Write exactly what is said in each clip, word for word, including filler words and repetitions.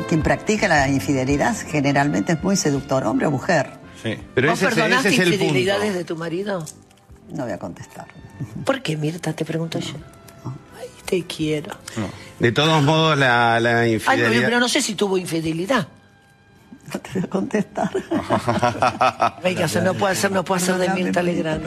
Quien practica la infidelidad generalmente es muy seductor, hombre o mujer. Sí. Pero ¿Vos ese, perdonaste ese es el infidelidades punto. de tu marido? No voy a contestar. ¿Por qué, Mirta? Te pregunto yo. Ay, te quiero. No. De todos modos, la, la Ay, infidelidad... no, pero no sé si tuvo infidelidad. No te voy a contestar. Venga, se no puede hacer, no puede hacer de Mirta Legrand.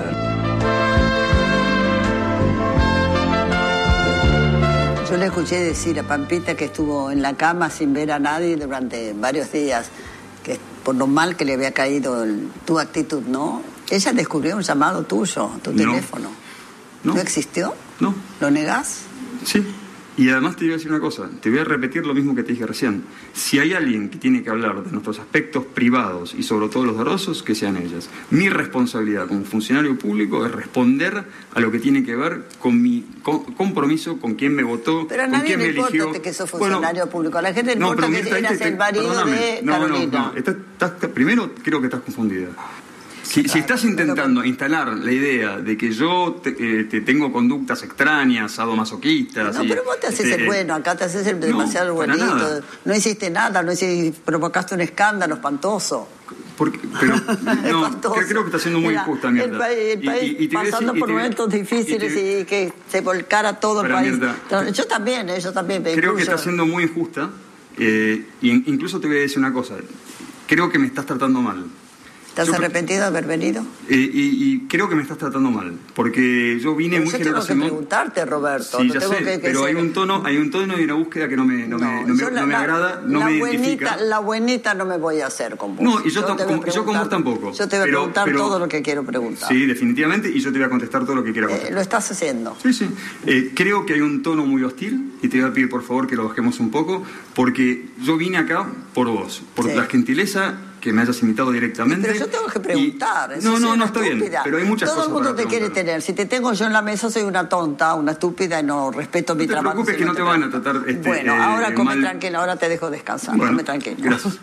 Yo le escuché decir a Pampita que estuvo en la cama sin ver a nadie durante varios días, que por lo mal que le había caído el, tu actitud, ¿no? Ella descubrió un llamado tuyo, tu No. teléfono. No. ¿No existió? No. ¿Lo negás? Sí. Y además te voy a decir una cosa, te voy a repetir lo mismo que te dije recién. Si hay alguien que tiene que hablar de nuestros aspectos privados y sobre todo los dolorosos, que sean ellas. Mi responsabilidad como funcionario público es responder a lo que tiene que ver con mi co- compromiso, con quién me votó, Pero a con nadie quién le me importa eligió. que sos Bueno, funcionario público. A la gente le no, importa pero que Mirta, eras este- el marido perdóname. de no, Carolina. No, no, estás- estás- primero creo que estás confundida. Si, si estás intentando instalar la idea de que yo te, eh, te tengo conductas extrañas, sadomasoquistas... No, y, pero vos te haces este, el bueno, acá te haces el no, demasiado para buenito. nada. No hiciste nada, no hiciste, provocaste un escándalo espantoso. Porque, pero no, Espantoso. creo, creo que está siendo muy Era injusta, El Mirta. país, el Y- país y- y te voy a pasando decir- y por te voy a- momentos difíciles y te- y, que se volcara todo el Pero, país. Mirta, No, yo también, eh, yo también me Creo que incluyo. está siendo muy injusta. Eh, y in- incluso te voy a decir una cosa. Creo que me estás tratando mal. ¿Estás yo- arrepentido de haber venido? Eh, y, y creo que me estás tratando mal. Porque yo vine Pero muy yo tengo que generacional. preguntarte, Roberto. Sí, no ya tengo sé, que, que pero ser- hay un tono, hay un tono y una búsqueda que no me, no me, no me, yo la- no me la- agrada, no la me buenita, identifica. La buenita no me voy a hacer con vos. No, y yo tam- te voy a como- yo con vos preguntar- tampoco. Yo te voy a Pero- preguntar pero- todo lo que quiero preguntar. Sí, definitivamente, y yo te voy a contestar todo lo que quiera Eh, contestar. lo estás haciendo. Sí, sí. Eh, creo que hay un tono muy hostil y te voy a pedir por favor que lo bajemos un poco porque yo vine acá por vos, por Sí. la gentileza que me hayas invitado directamente. Pero yo tengo que preguntar. Y- eso No, soy no, una no está bien. estúpida. Pero hay muchas Todo cosas el mundo para te quiere preguntar. tener. Si te tengo yo en la mesa, soy una tonta, una estúpida y no respeto mi No te trabajo. preocupes si que no te van a pregunto. tratar, este, Bueno, eh, ahora come mal. tranquila, ahora te dejo descansar. Bueno, come tranquila. gracias.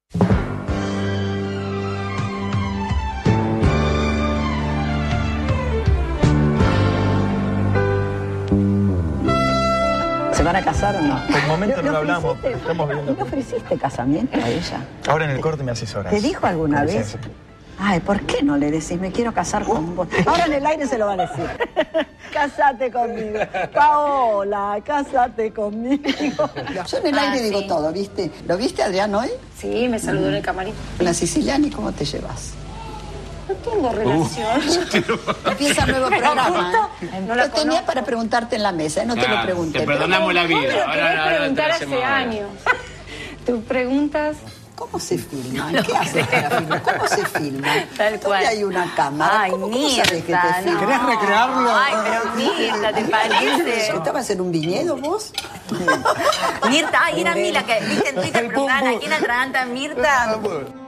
¿Se van a casar o no? Por el momento ¿Le- no le lo hablamos, ofreciste- pero estamos viendo. ¿Le ofreciste casamiento a ella? Ahora en el corte me asesoras. ¿Te dijo alguna Con vez? licencia. Ay, ¿por qué no le decís me quiero casar con vos? Ahora en el aire se lo va a decir. Cásate conmigo. Paola, cásate conmigo. Yo en el Ah, aire digo sí. todo, ¿viste? ¿Lo viste, Adrián, hoy? Sí, me saludó en el camarín. La siciliana, ¿y cómo te llevas? No tengo relación. Empieza el nuevo programa. ¿eh? No la Lo tenía conozco. para preguntarte en la mesa, no te lo Ah, pregunté. te pero- perdonamos la vida. Me lo Ahora- querés ahora te preguntar lo hace hacemos ahora. años. Tus preguntas... ¿Cómo se filma? ¿Qué haces para filmar? ¿Cómo se filma? Tal ¿Dónde cual. hay una cámara? Ay, ¿Cómo, cómo sabes que te Mirta, filma? no. ¿Querés recrearlo? Ay, pero Mirta, ¿te parece? ¿Estabas en un viñedo vos? Mirta, ay, era Mila que viste en Twitter, preguntaban a quién atraganta Mirta.